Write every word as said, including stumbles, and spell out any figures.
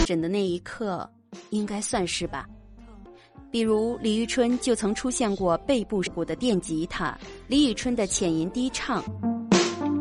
完整的那一刻，应该算是吧。比如李宇春就曾出现过背部鼓的电吉他，李宇春的浅吟低唱。